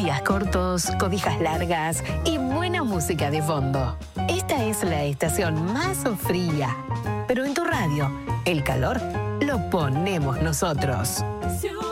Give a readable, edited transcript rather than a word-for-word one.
Días cortos, cobijas largas y buena música de fondo. Esta es la estación más fría, pero en tu radio, el calor lo ponemos nosotros.